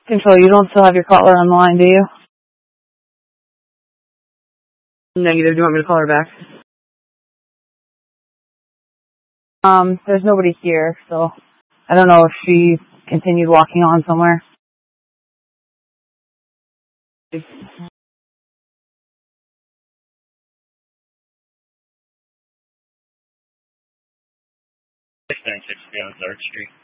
Control, you don't still have your caller on the line, do you? Negative. Do you want me to call her back? There's nobody here, so I don't know if she continued walking on somewhere. Extension 6 on 3rd Street.